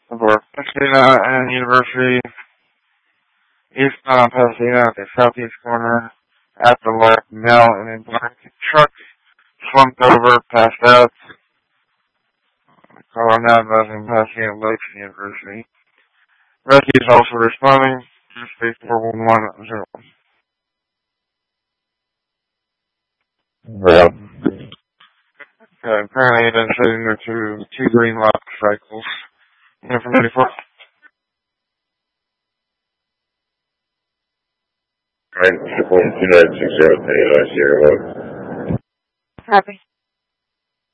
over Pasadena and University, eastbound on Pasadena at the southeast corner. At the left, male in a black truck slumped over, passed out. Caller now advising Pasadena Lakes University. Rescue is also responding to speak 4110. Well, Apparently it is sitting there to two green lock cycles. From 84. I'm 2.2960 Sierra Sierra. Copy.